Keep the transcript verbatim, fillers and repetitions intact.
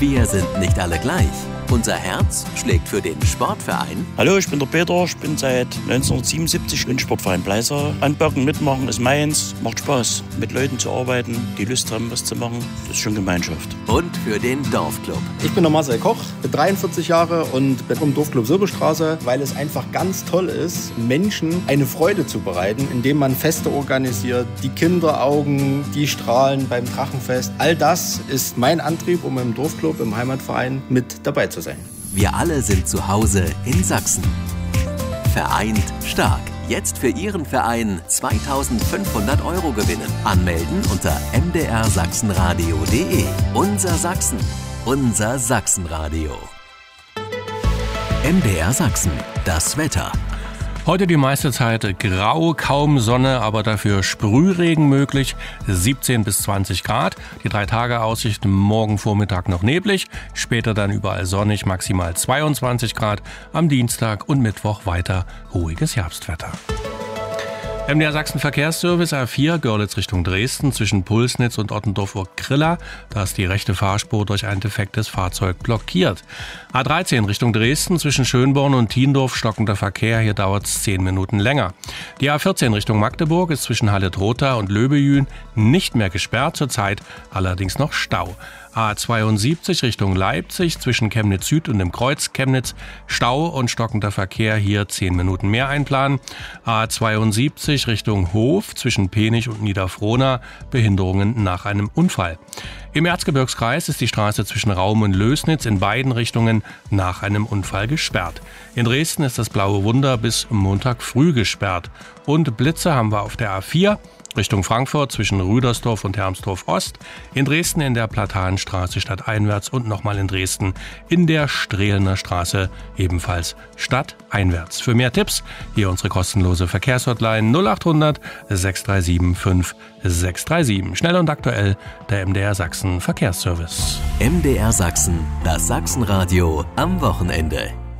Wir sind nicht alle gleich. Unser Herz schlägt für den Sportverein. Hallo, ich bin der Peter, ich bin seit neunzehnhundertsiebenundsiebzig im Sportverein Bleiser. Anpacken, mitmachen ist meins, macht Spaß. Mit Leuten zu arbeiten, die Lust haben, was zu machen, das ist schon Gemeinschaft. Und für den Dorfclub. Ich bin der Marcel Koch, bin dreiundvierzig Jahre und bin im Dorfclub Silberstraße, weil es einfach ganz toll ist, Menschen eine Freude zu bereiten, indem man Feste organisiert, die Kinderaugen, die strahlen beim Drachenfest. All das ist mein Antrieb, um im Dorfclub, im Heimatverein mit dabei zu sein. Wir alle sind zu Hause in Sachsen. Vereint stark. Jetzt für Ihren Verein zweitausendfünfhundert Euro gewinnen. Anmelden unter m d r sachsenradio punkt d e. Unser Sachsen. Unser Sachsenradio. M D R Sachsen. Das Wetter. Heute die meiste Zeit grau, kaum Sonne, aber dafür Sprühregen möglich, siebzehn bis zwanzig Grad. Die drei Tage Aussicht morgen Vormittag noch neblig, später dann überall sonnig, maximal zweiundzwanzig Grad. Am Dienstag und Mittwoch weiter ruhiges Herbstwetter. M D R Sachsen Verkehrsservice A vier Görlitz Richtung Dresden zwischen Pulsnitz und Ottendorf-Urkrilla. Da ist die rechte Fahrspur durch ein defektes Fahrzeug blockiert. A dreizehn Richtung Dresden zwischen Schönborn und Thiendorf stockender Verkehr. Hier dauert es zehn Minuten länger. Die A vierzehn Richtung Magdeburg ist zwischen Halle-Trotha und Löbejün nicht mehr gesperrt, zurzeit allerdings noch Stau. A zweiundsiebzig Richtung Leipzig zwischen Chemnitz Süd und dem Kreuz Chemnitz. Stau und stockender Verkehr, hier zehn Minuten mehr einplanen. A zweiundsiebzig Richtung Hof zwischen Penich und Niederfrohna. Behinderungen nach einem Unfall. Im Erzgebirgskreis ist die Straße zwischen Raum und Lößnitz in beiden Richtungen nach einem Unfall gesperrt. In Dresden ist das Blaue Wunder bis Montag früh gesperrt. Und Blitze haben wir auf der A vier. Richtung Frankfurt zwischen Rüdersdorf und Hermsdorf Ost, in Dresden in der Platanenstraße stadteinwärts und nochmal in Dresden in der Strehlener Straße ebenfalls stadteinwärts. Für mehr Tipps hier unsere kostenlose Verkehrshotline null acht hundert sechs drei sieben fünf sechs drei sieben. Schnell und aktuell der M D R Sachsen Verkehrsservice. M D R Sachsen, das Sachsenradio am Wochenende.